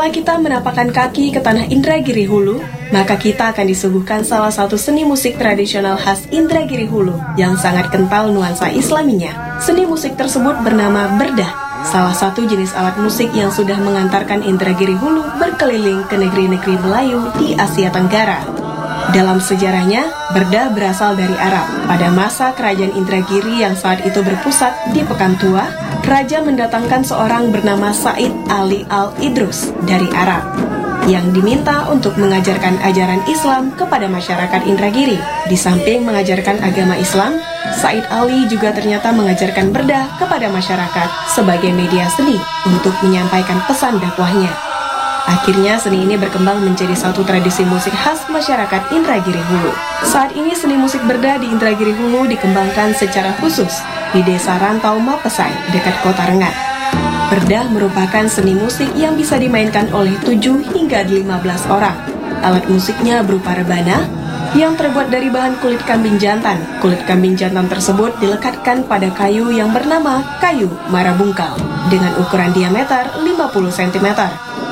Setelah kita menapakkan kaki ke tanah Indragiri Hulu, maka kita akan disuguhkan salah satu seni musik tradisional khas Indragiri Hulu yang sangat kental nuansa Islaminya. Seni musik tersebut bernama berdah, salah satu jenis alat musik yang sudah mengantarkan Indragiri Hulu berkeliling ke negeri-negeri Melayu di Asia Tenggara. Dalam sejarahnya, berdah berasal dari Arab. Pada masa kerajaan Indragiri yang saat itu berpusat di Pekan Tua, raja mendatangkan seorang bernama Said Ali Al-Idrus dari Arab yang diminta untuk mengajarkan ajaran Islam kepada masyarakat Indragiri. Di samping mengajarkan agama Islam, Said Ali juga ternyata mengajarkan berdah kepada masyarakat sebagai media seni untuk menyampaikan pesan dakwahnya. Akhirnya seni ini berkembang menjadi satu tradisi musik khas masyarakat Indragiri Hulu. Saat ini seni musik berdah di Indragiri Hulu dikembangkan secara khusus di Desa Rantau Mapesai, dekat Kota Rengat. Berdah merupakan seni musik yang bisa dimainkan oleh 7 hingga 15 orang. Alat musiknya berupa rebana yang terbuat dari bahan kulit kambing jantan. Kulit kambing jantan tersebut dilekatkan pada kayu yang bernama kayu marabungkal dengan ukuran diameter 50 cm.